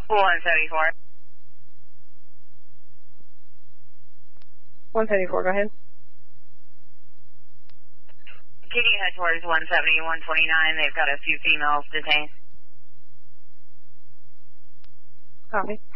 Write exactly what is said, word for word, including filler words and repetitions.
one seventy-four. one seventy-four, go ahead. Keating headquarters one seventy, one twenty-nine. They've got a few females detained. Copy.